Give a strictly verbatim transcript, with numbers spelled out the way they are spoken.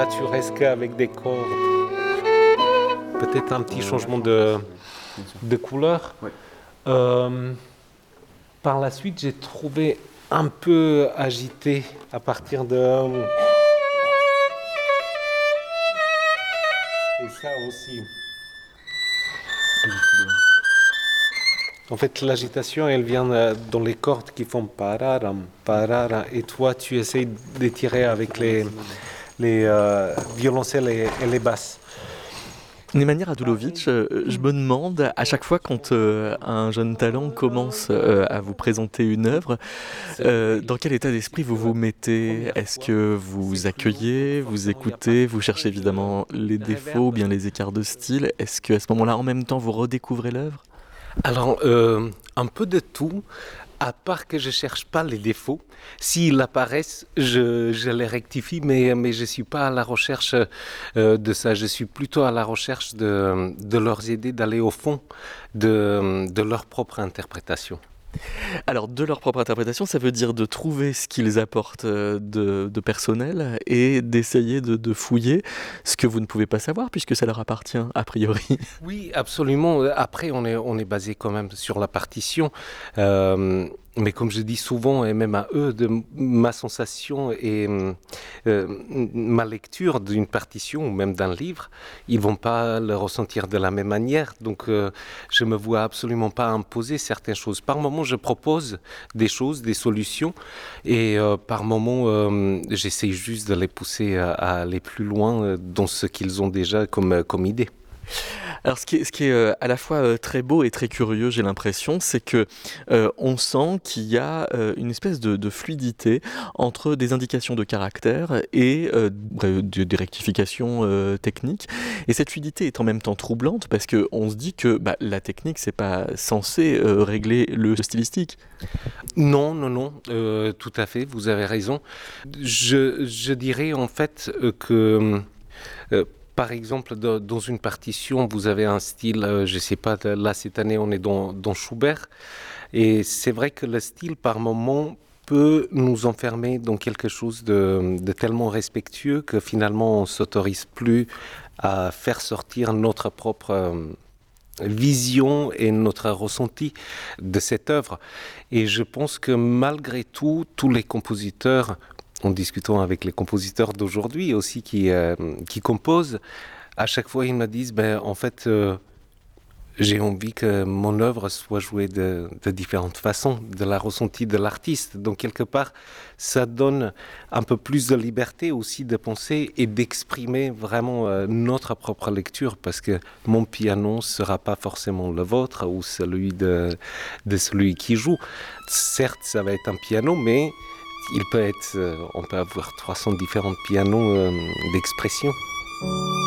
naturesque avec des cordes. Peut-être un petit changement de, de couleur. Ouais. Euh, par la suite, j'ai trouvé un peu agité à partir de... Et ça aussi. En fait, l'agitation, elle vient dans les cordes qui font pararam, pararam. Et toi, tu essayes d'étirer avec les, les euh, violoncelles et, et les basses. Nemanja Radulović, euh, je me demande, à chaque fois quand euh, un jeune talent commence euh, à vous présenter une œuvre, euh, dans quel état d'esprit vous vous mettez? Est-ce que vous accueillez, vous écoutez, vous cherchez évidemment les défauts ou bien les écarts de style? Est-ce qu'à ce moment-là, en même temps, vous redécouvrez l'œuvre? Alors, euh, un peu de tout, à part que je ne cherche pas les défauts. S'ils apparaissent, je, je les rectifie, mais, mais je ne suis pas à la recherche euh, de ça. Je suis plutôt à la recherche de, de leur aider d'aller au fond de, de leur propre interprétation. Alors, de leur propre interprétation, ça veut dire de trouver ce qu'ils apportent de, de personnel et d'essayer de, de fouiller ce que vous ne pouvez pas savoir puisque ça leur appartient a priori. Oui, absolument. Après, on est, on est basé quand même sur la partition. Euh, mais comme je dis souvent, et même à eux, de ma sensation et euh, ma lecture d'une partition ou même d'un livre, ils ne vont pas le ressentir de la même manière. Donc, euh, je ne me vois absolument pas imposer certaines choses. Par moments, je propose des choses, des solutions, et euh, par moments, euh, j'essaie juste de les pousser à, à aller plus loin dans ce qu'ils ont déjà comme, comme idée. Alors ce qui est, ce qui est euh, à la fois euh, très beau et très curieux, j'ai l'impression, c'est que euh, on sent qu'il y a euh, une espèce de, de fluidité entre des indications de caractère et euh, de, des rectifications euh, techniques. Et cette fluidité est en même temps troublante parce que on se dit que bah, la technique c'est pas censé euh, régler le stylistique. Non, non, non, euh, tout à fait, vous avez raison. Je, je dirais en fait euh, que euh, par exemple, de, dans une partition, vous avez un style, euh, je ne sais pas, là cette année on est dans, dans Schubert, et c'est vrai que le style par moment peut nous enfermer dans quelque chose de, de tellement respectueux que finalement on ne s'autorise plus à faire sortir notre propre euh, vision et notre ressenti de cette œuvre. Et je pense que malgré tout, tous les compositeurs, en discutant avec les compositeurs d'aujourd'hui aussi qui, euh, qui composent, à chaque fois ils me disent ben, en fait euh, j'ai envie que mon œuvre soit jouée de, de différentes façons, de la ressentie de l'artiste. Donc quelque part ça donne un peu plus de liberté aussi de penser et d'exprimer vraiment euh, notre propre lecture, parce que mon piano ne sera pas forcément le vôtre ou celui de, de celui qui joue. Certes ça va être un piano, mais il peut être, on peut avoir trois cents différents pianos euh, d'expression.